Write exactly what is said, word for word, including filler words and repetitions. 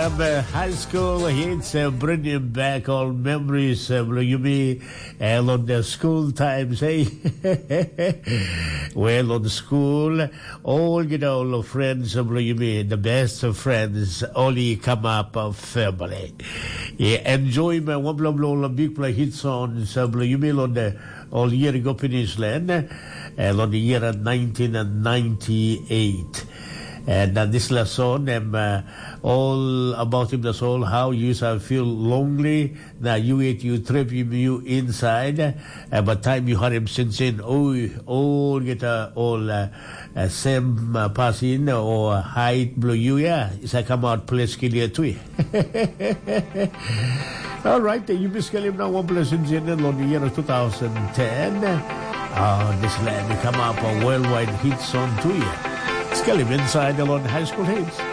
Sam uh, high school hits uh, bring him back all memories uh, you me uh, on the school times, hey. Well, on school, all you know, all friends uh, you me the best of friends only come up of family. Yeah, enjoy my one blah blah big play hit songs uh, you me on the all year ago finish land uh, on the year nineteen ninety-eight. And uh, this lesson, um, uh, all about him, that's all, how you shall feel lonely. Now you eat, you trip him, you inside. Uh, but time you heard him since in, oh, all get uh, all uh, uh, same uh, pass in or height blue you, yeah. It's a come out place kill you too. All right, uh, you miss him now one blessings in on the year of two thousand ten. Uh, this land come up a worldwide hit song to you. Skelly inside along high school hits.